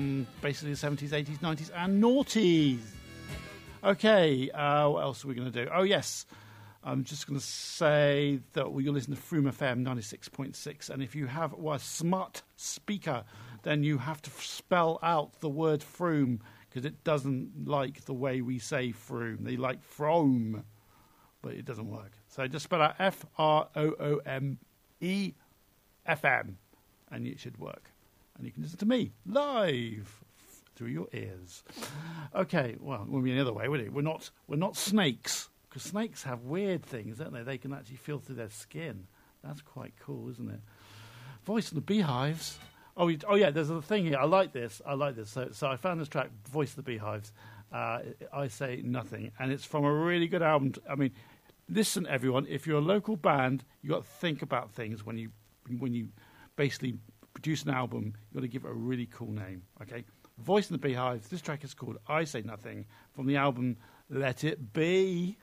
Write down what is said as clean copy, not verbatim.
basically the 70s, 80s, 90s, and noughties. Okay, what else are we going to do? Oh, yes. I'm just going to say that you'll listen to Froome FM 96.6, and if you have a smart speaker, then you have to spell out the word Froome, because it doesn't like the way we say Froome. They like Frome, but it doesn't work. So just spell out Froome FM, and it should work. And you can listen to me live through your ears. Okay, well, it wouldn't be any other way, would it? We're not snakes, because snakes have weird things, don't they? They can actually feel through their skin. That's quite cool, isn't it? Voice of the Beehives. Oh yeah, there's a thing here. I like this. So I found this track, Voice of the Beehives. I Say Nothing, and it's from a really good album. I mean, listen, everyone. If you're a local band, you got to think about things when you basically produce an album. You got to give it a really cool name. Okay, Voice of the Beehives. This track is called I Say Nothing from the album Let It Be.